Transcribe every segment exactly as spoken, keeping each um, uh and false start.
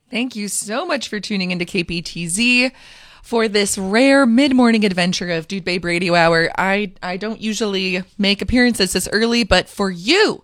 Thank you so much for tuning into K P T Z for this rare mid-morning adventure of Dude Babe Radio Hour. I, I don't usually make appearances this early, but for you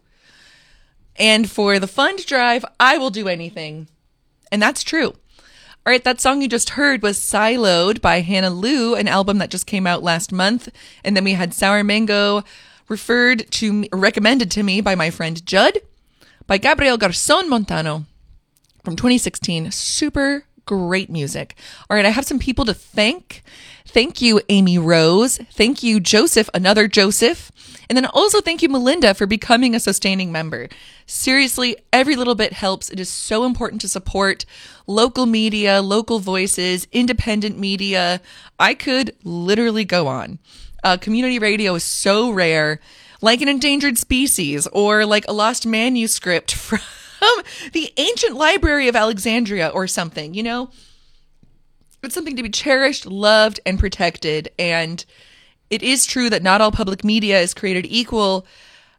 and for the fund drive, I will do anything. And that's true. All right, that song you just heard was Siloed by Hannah Lou, an album that just came out last month. And then we had Sour Mango, referred to, recommended to me by my friend Judd, by Gabriel Garzón Montano from twenty sixteen. Super great music. All right, I have some people to thank. Thank you, Amy Rose. Thank you, Joseph, another Joseph. And then also thank you, Melinda, for becoming a sustaining member. Seriously, every little bit helps. It is so important to support local media, local voices, independent media. I could literally go on. Uh, community radio is so rare, like an endangered species or like a lost manuscript from the ancient library of Alexandria or something, you know? It's something to be cherished, loved, and protected. And it is true that not all public media is created equal.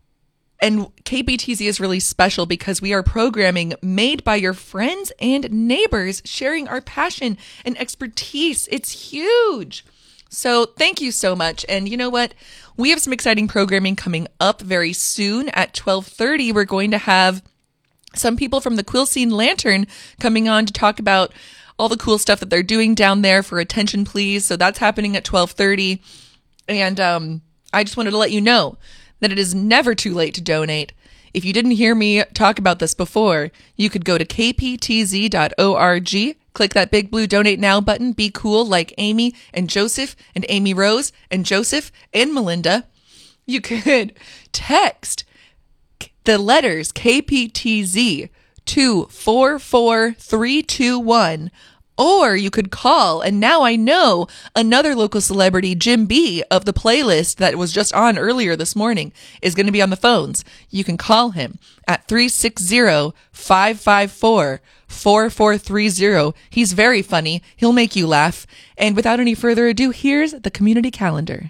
And K P T Z is really special because we are programming made by your friends and neighbors, sharing our passion and expertise. It's huge. So thank you so much. And you know what? We have some exciting programming coming up very soon. At twelve thirty, we're going to have some people from the Quilcene Lantern coming on to talk about all the cool stuff that they're doing down there for Attention Please. So that's happening at twelve thirty. And um, I just wanted to let you know that it is never too late to donate. If you didn't hear me talk about this before, you could go to k p t z dot org, click that big blue donate now button, be cool like Amy and Joseph and Amy Rose and Joseph and Melinda. You could text the letters K P T Z to four four three two one, or you could call, and now I know another local celebrity, Jim B, of the playlist that was just on earlier this morning, is going to be on the phones. You can call him at three six zero, five five four, four four three zero. He's very funny. He'll make you laugh. And without any further ado, here's the community calendar.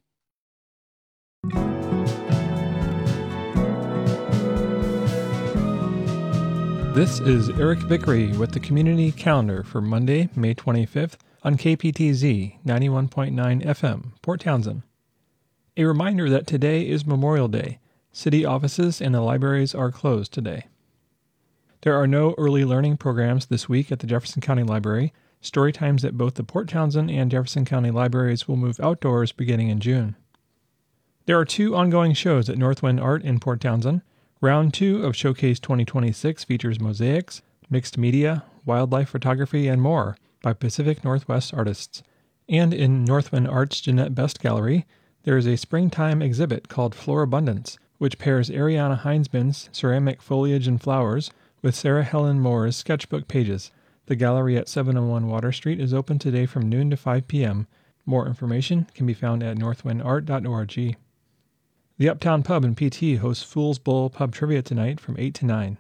This is Eric Vickery with the Community Calendar for Monday, May twenty-fifth on K P T Z ninety-one point nine F M, Port Townsend. A reminder that today is Memorial Day. City offices and the libraries are closed today. There are no early learning programs this week at the Jefferson County Library. Story times at both the Port Townsend and Jefferson County Libraries will move outdoors beginning in June. There are two ongoing shows at Northwind Art in Port Townsend. Round two of Showcase twenty twenty-six features mosaics, mixed media, wildlife photography, and more by Pacific Northwest artists. And in Northwind Art's Jeanette Best Gallery, there is a springtime exhibit called Florabundance, which pairs Ariana Heinzman's ceramic foliage and flowers with Sarah Helen Moore's sketchbook pages. The gallery at seven oh one Water Street is open today from noon to five p.m. More information can be found at northwind art dot org. The Uptown Pub in P T hosts Fool's Bowl Pub Trivia tonight from eight to nine.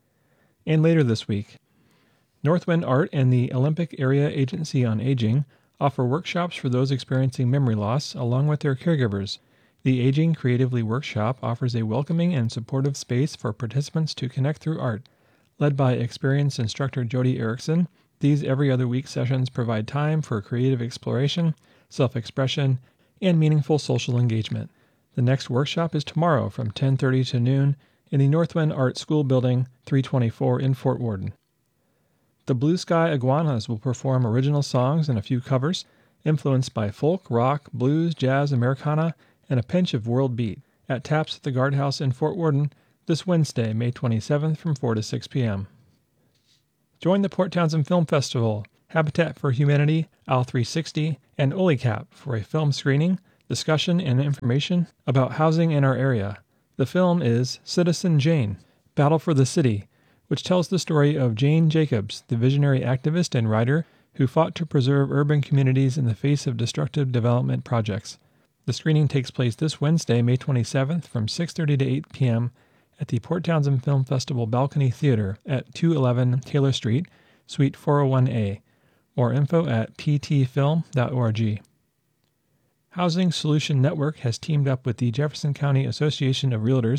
And later this week, Northwind Art and the Olympic Area Agency on Aging offer workshops for those experiencing memory loss along with their caregivers. The Aging Creatively Workshop offers a welcoming and supportive space for participants to connect through art. Led by experienced instructor Jody Erickson, these every other week sessions provide time for creative exploration, self-expression, and meaningful social engagement. The next workshop is tomorrow from ten thirty to noon in the Northwind Art School Building, three twenty-four in Fort Worden. The Blue Sky Iguanas will perform original songs and a few covers, influenced by folk, rock, blues, jazz, Americana, and a pinch of world beat, at Taps at the Guardhouse in Fort Worden this Wednesday, May twenty-seventh from four to six p.m. Join the Port Townsend Film Festival, Habitat for Humanity, A L three sixty, and OliCap for a film screening, discussion, and information about housing in our area. The film is Citizen Jane, Battle for the City, which tells the story of Jane Jacobs, the visionary activist and writer who fought to preserve urban communities in the face of destructive development projects. The screening takes place this Wednesday, May twenty-seventh from six thirty to eight p.m. at the Port Townsend Film Festival Balcony Theater at two eleven Taylor Street, Suite four oh one A. More info at p t film dot org. Housing Solution Network has teamed up with the Jefferson County Association of Realtors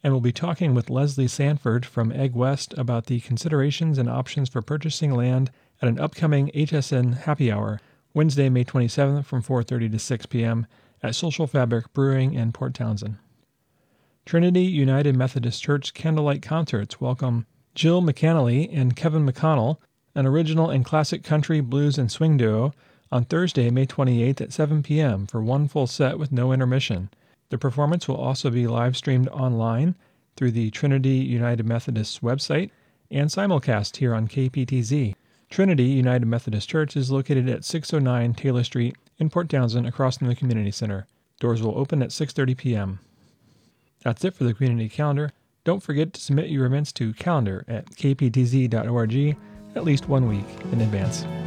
and we'll be talking with Leslie Sanford from Egg West about the considerations and options for purchasing land at an upcoming H S N Happy Hour, Wednesday, May twenty-seventh from four thirty to six p.m. at Social Fabric Brewing in Port Townsend. Trinity United Methodist Church Candlelight Concerts welcome Jill McAnally and Kevin McConnell, an original and classic country, blues, and swing duo, on Thursday, May twenty-eighth at seven p.m. for one full set with no intermission. The performance will also be live-streamed online through the Trinity United Methodist website and simulcast here on K P T Z. Trinity United Methodist Church is located at six oh nine Taylor Street in Port Townsend, across from the Community Center. Doors will open at six thirty p.m. That's it for the community calendar. Don't forget to submit your events to calendar at k p t z dot org at least one week in advance.